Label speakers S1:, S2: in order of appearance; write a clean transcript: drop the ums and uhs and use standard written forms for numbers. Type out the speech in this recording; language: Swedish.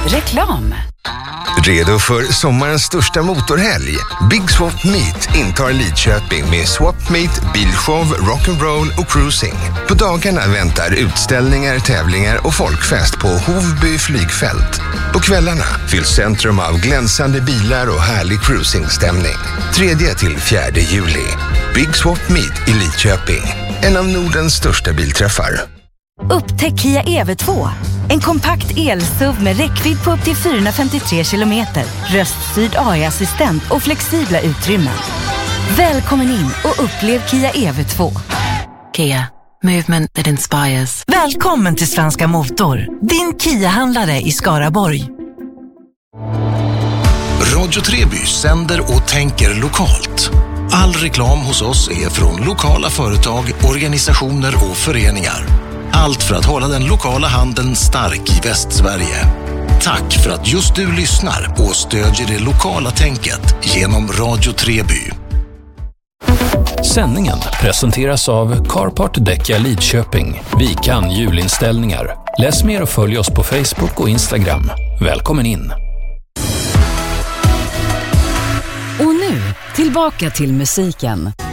S1: Reklam.
S2: Redo för sommarens största motorhelg? Big Swap Meet intar Lidköping med Swap Meet, bilshow, rock'n'roll och cruising. På dagarna väntar utställningar, tävlingar och folkfest på Hovby flygfält. På kvällarna fylls centrum av glänsande bilar och härlig cruisingstämning. 3-4 juli. Big Swap Meet i Lidköping. En av Nordens största bilträffar.
S3: Upptäck Kia EV2. En kompakt el-SUV med räckvidd på upp till 453 kilometer, röststyrd AI-assistent och flexibla utrymmen. Välkommen in och upplev Kia EV2.
S1: Kia. Movement that inspires.
S4: Välkommen till Svenska Motor, din Kia-handlare i Skaraborg.
S5: Radio Treby sänder och tänker lokalt. All reklam hos oss är från lokala företag, organisationer och föreningar. Allt för att hålla den lokala handeln stark i Västsverige. Tack för att just du lyssnar och stödjer det lokala tänket genom Radio Treby.
S6: Sändningen presenteras av Carport Däcka Lidköping. Vi kan julinställningar. Läs mer och följ oss på Facebook och Instagram. Välkommen in!
S1: Och nu, tillbaka till musiken.